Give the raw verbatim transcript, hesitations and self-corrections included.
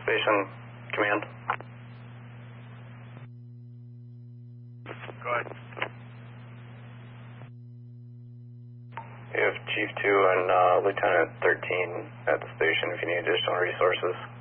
Station Command. Go ahead. You have Chief two and uh, Lieutenant thirteen at the station if you need additional resources.